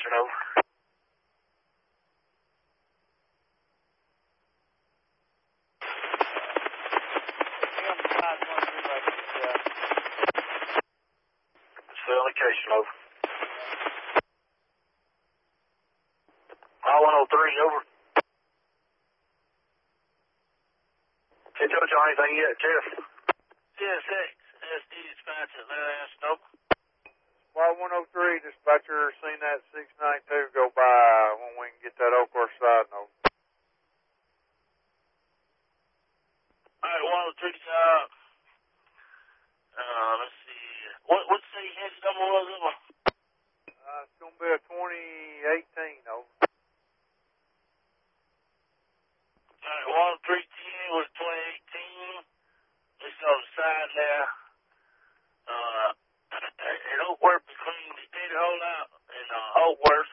location, over. Cell location, over. I-103, over. Can't touch on anything yet, Jeff. CSX, SD dispatch at Larry Ashton, over. Y-103, dispatcher, seen that 692 go by when we can get that Oakhurst side, over. Alright, 103, let's see. What's the engine number was it? It's going to be a 2018, over. Alright, 10310 was 2018. It's on the side there. At Oakworth between the data holdout and Oakworth.